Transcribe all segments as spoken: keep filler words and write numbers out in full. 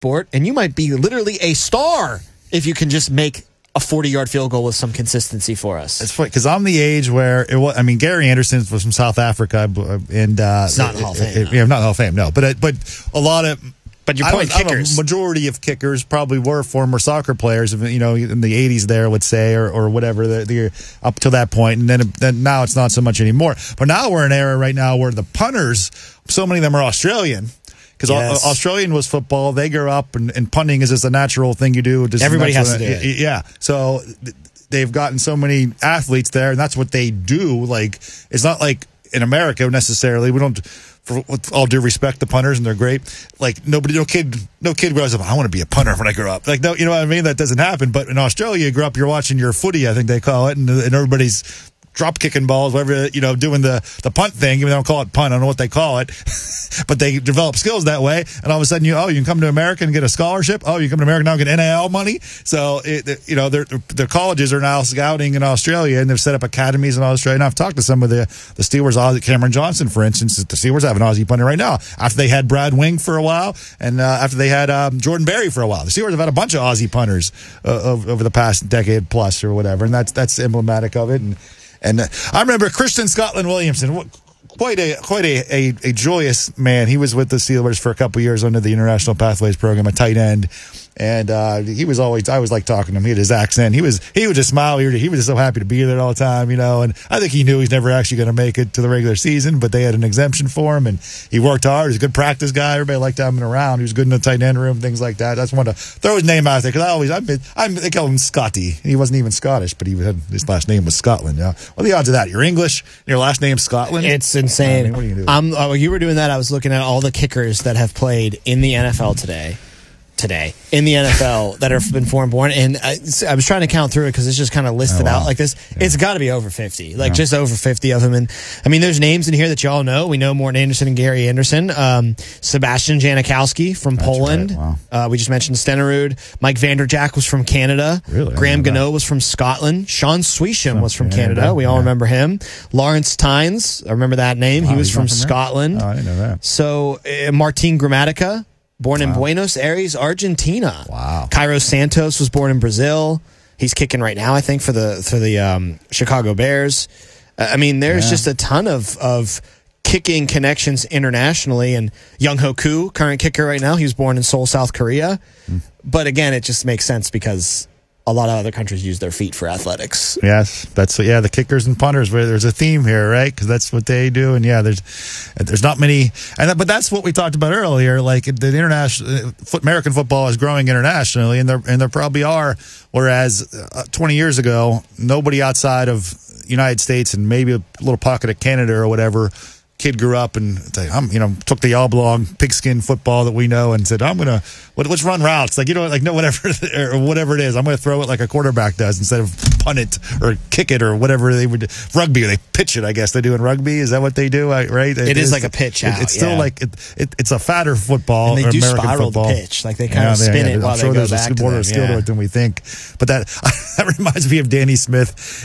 sport, and you might be literally a star if you can just make a forty-yard field goal with some consistency for us. It's funny because I'm the age where it was. I mean, Gary Anderson was from South Africa, and uh, it's not in the Hall of Fame. It, it, yeah, not Hall of Fame, no. But it, but a lot of. But your point, I kickers. A majority of kickers probably were former soccer players, you know, in the eighties there, let's say, or, or whatever, the, the, up to that point. And then, then now it's not so much anymore. But now we're in an era right now where the punters, so many of them are Australian. Because yes. Australian was football. They grew up, and, and punting is just a natural thing you do. Just Everybody has to do it. Yeah. So they've gotten so many athletes there, and that's what they do. Like, it's not like in America necessarily. We don't... For with all due respect, the punters, and they're great. Like nobody, no kid, no kid grows up. I want to be a punter when I grow up. Like no, you know what I mean? That doesn't happen. But in Australia, you grow up, you're watching your footy, I think they call it, and, and everybody's drop kicking balls, whatever, you know, doing the, the punt thing. Even though they don't call it punt, I don't know what they call it, but they develop skills that way. And all of a sudden, you oh, you can come to America and get a scholarship. Oh, you come to America now and get N I L money. So it, you know, their their colleges are now scouting in Australia, and they've set up academies in Australia. And I've talked to some of the the Steelers, Aussie, Cameron Johnson, for instance. The Steelers have an Aussie punter right now. After they had Brad Wing for a while, and uh, after they had um, Jordan Berry for a while, the Steelers have had a bunch of Aussie punters uh, over the past decade plus or whatever, and that's that's emblematic of it. And And uh, I remember Christian Scotland Williamson, quite a quite a, a, a joyous man. He was with the Steelers for a couple of years under the International Pathways program, a tight end. And uh, he was always, I always like talking to him. He had his accent. He was, he would just smile. He was just so happy to be there all the time, you know. And I think he knew he's never actually going to make it to the regular season, but they had an exemption for him, and he worked hard. He's a good practice guy. Everybody liked having him around. He was good in the tight end room, things like that. I just wanted to throw his name out there because I always, I, I they call him Scotty. He wasn't even Scottish, but he had, his last name was Scotland. Yeah. What are the odds of that? You're English, and your last name's Scotland? It's insane. I mean, what are you doing? Um, oh, you were doing that. I was looking at all the kickers that have played in the N F L today. Today in the N F L that have been foreign born, and I, I was trying to count through it because it's just kind of listed oh, wow. out like this. Yeah. It's got to be over fifty, like yeah. just over fifty of them. And I mean, there's names in here that y'all know. We know Morten Anderson and Gary Anderson, um, Sebastian Janikowski from That's Poland. Right. Wow. Uh, we just mentioned Stenerud. Mike Vanderjack was from Canada. Really? Graham Gano was from Scotland. Sean Swisham oh, was from Canada. Canada. We all yeah. remember him. Lawrence Tynes, I remember that name. Wow, he was from, from Scotland. Oh, I didn't know that. So uh, Martin Gramatica. Born wow. in Buenos Aires, Argentina. Wow. Cairo Santos was born in Brazil. He's kicking right now, I think, for the for the um, Chicago Bears. Uh, I mean, there's yeah. just a ton of of kicking connections internationally. And Young Ho Koo, current kicker right now, he was born in Seoul, South Korea. Mm. But again, it just makes sense because a lot of other countries use their feet for athletics. Yes, that's yeah. The kickers and punters, where there's a theme here, right? Because that's what they do, and yeah, there's there's not many, and that, but that's what we talked about earlier. Like the international American football is growing internationally, and there and there probably are. Whereas uh, twenty years ago, nobody outside of United States and maybe a little pocket of Canada or whatever. Kid grew up and I'm, you know, took the oblong pigskin football that we know and said, I'm gonna let, let's run routes, like you know, like no whatever or whatever it is. I'm gonna throw it like a quarterback does instead of punt it or kick it or whatever they would. Rugby, they pitch it. I guess they do in rugby. Is that what they do? Right? It, it is, is like a pitch out. It, it's still yeah. like it, it, it's a fatter football. And they or do American spiral football. the pitch, like they kind yeah, of spin yeah, it while I'm sure they go there's back a to more them. skill yeah. to it than we think. But that that reminds me of Danny Smith.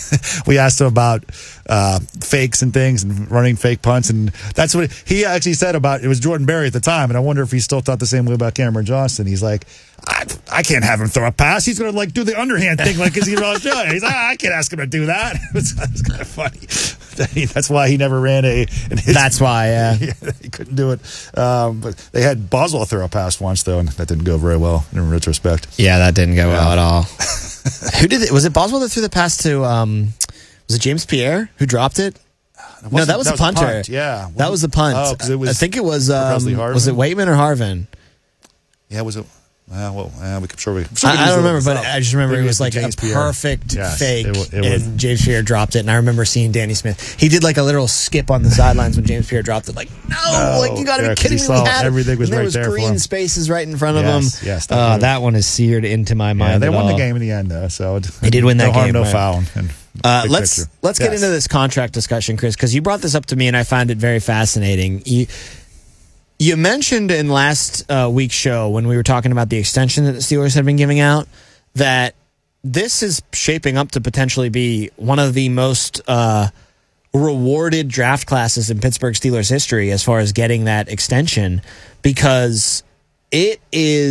We asked him about uh, fakes and things and running fake punts, and that's what he actually said about it. Was Jordan Berry at the time, and I wonder if he still thought the same way about Cameron Johnston. He's like, I, I can't have him throw a pass. He's going to like do the underhand thing like he's in Australia. He's like, I can't ask him to do that. It's, it's kind of funny. That's why he never ran a. In his, that's why, yeah. he couldn't do it. Um, but they had Boswell throw a pass once though, and that didn't go very well in retrospect. Yeah, that didn't go yeah. well at all. Who did it? Was it Boswell that threw the pass to? Um, was it James Pierre who dropped it? No, that was that the punter. Was punt. Yeah, that was the punt. Oh, because it was. I think it was. Um, was it Waitman or Harvin? Yeah, was it? Uh, well, uh, we could sure we. Sure I, we I don't remember, but up. I just remember Maybe it was like James a Pierre. perfect yes, fake, it, it and was. James Pierre dropped it. And I remember seeing Danny Smith. He did like a literal skip on the sidelines when James Pierre dropped it. Like, no, no like you got to yeah, be kidding me! We had everything was and there right was there green for him. spaces right in front of yes, him. Yes, uh, that one is seared into my mind. Yeah, they at won all. the game in the end, though. So they did win that no game. Harm, no right? foul. And uh, let's picture. let's yes. get into this contract discussion, Chris, because you brought this up to me and I found it very fascinating. You, You mentioned in last uh, week's show when we were talking about the extension that the Steelers have been giving out that this is shaping up to potentially be one of the most uh, rewarded draft classes in Pittsburgh Steelers history as far as getting that extension because It is